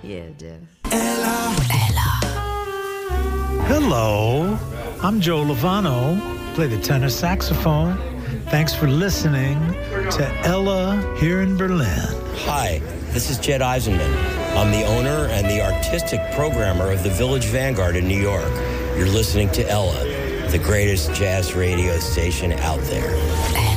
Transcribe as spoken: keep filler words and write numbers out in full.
Yeah, Jeff. Ella. Ella. Hello, I'm Joe Lovano, play the tenor saxophone. Thanks for listening to Ella here in Berlin. Hi, this is Jed Eisenman. I'm the owner and the artistic programmer of the Village Vanguard in New York. You're listening to Ella, the greatest jazz radio station out there.